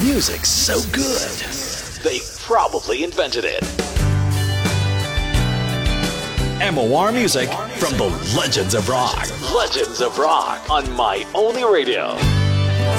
Music's so good, they probably invented it. MOR Music from the Legends of Rock. Legends of Rock on My Only Radio.